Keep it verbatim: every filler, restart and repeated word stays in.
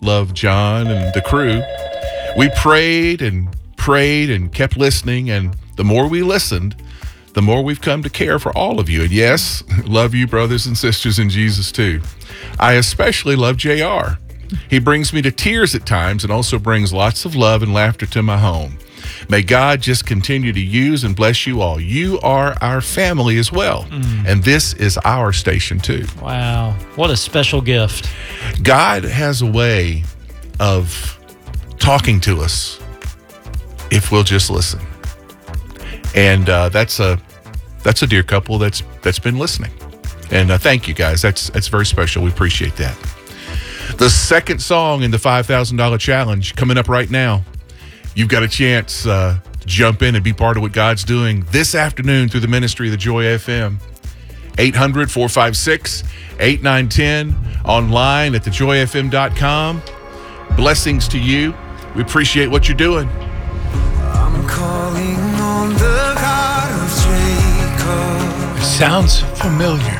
love John and the crew. We prayed and prayed and kept listening, and the more we listened, the more we've come to care for all of you. And yes, love you, brothers and sisters in Jesus, too. I especially love J R. He brings me to tears at times and also brings lots of love and laughter to my home. May God just continue to use and bless you all. You are our family as well. Mm. And this is our station, too. Wow. What a special gift. God has a way of talking to us if we'll just listen. And uh, that's a that's a dear couple that's that's been listening. And uh, thank you, guys. That's that's very special. We appreciate that. The second song in the five thousand dollars challenge coming up right now. You've got a chance uh, to jump in and be part of what God's doing this afternoon through the ministry of the Joy F M. eight hundred, four five six, eight nine one zero, online at the joy f m dot com. Blessings to you. We appreciate what you're doing. I'm calling on the God of Jacob. Sounds familiar.